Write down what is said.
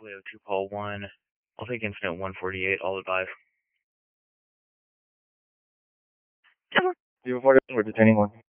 Leo 2, Paul 1. I'll take incident 148. I'll advise. Leo 4, we're detaining 1.